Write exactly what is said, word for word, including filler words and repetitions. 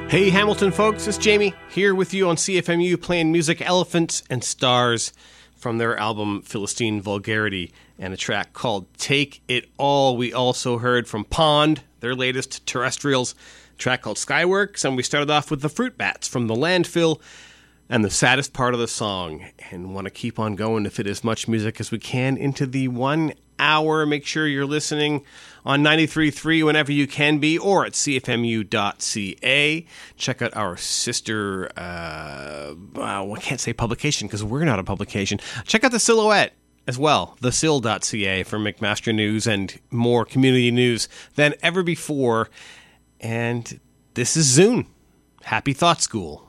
Hey Hamilton folks, it's Jamie here with you on C F M U playing music Elephants and Stars from their album Philistine Vulgarity and a track called Take It All. We also heard from Pond, their latest Terrestrials, a track called Skyworks, and we started off with the Fruit Bats from the Landfill and the saddest part of the song, and want to keep on going to fit as much music as we can into the one hour. Make sure you're listening on ninety-three point three whenever you can be, or at c f m u dot c a. Check out our sister, uh, well, I can't say publication because we're not a publication. Check out The Silhouette as well, the sil dot c a, for McMaster news and more community news than ever before. And this is Zune. Happy Thought School.